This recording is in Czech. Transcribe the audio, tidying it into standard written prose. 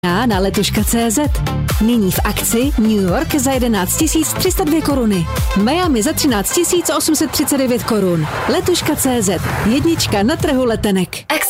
na letuška.cz. Nyní v akci New York za 11 302 koruny. Miami za 13 839 korun. Letuška.cz. Jednička na trhu letenek.